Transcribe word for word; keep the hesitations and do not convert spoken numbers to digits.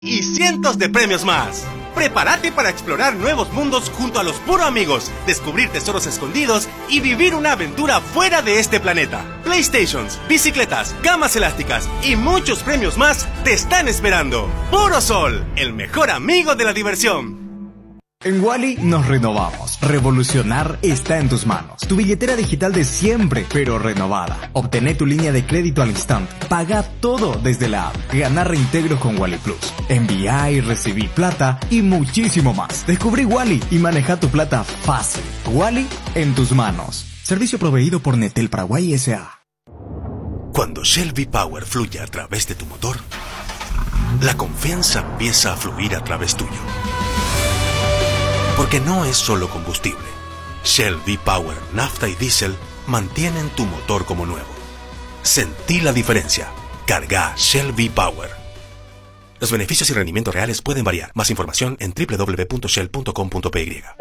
y cientos de premios más. Prepárate para explorar nuevos mundos junto a los Puro Amigos, descubrir tesoros escondidos y vivir una aventura fuera de este planeta. PlayStations, bicicletas, gamas elásticas y muchos premios más te están esperando. Puro Sol, el mejor amigo de la diversión. En Wally nos renovamos. Revolucionar está en tus manos. Tu billetera digital de siempre, pero renovada. Obtené tu línea de crédito al instante. Paga todo desde la app. Ganar reintegros con Wally Plus. Enviar y recibir plata y muchísimo más. Descubrí Wally y maneja tu plata fácil. Wally en tus manos. Servicio proveído por Netel Paraguay S A Cuando Shell V-Power fluye a través de tu motor, la confianza empieza a fluir a través tuyo. Porque no es solo combustible. Shell V-Power, nafta y diésel mantienen tu motor como nuevo. Sentí la diferencia. Carga Shell V-Power. Los beneficios y rendimientos reales pueden variar. Más información en doble u doble u doble u punto shell punto com punto p y.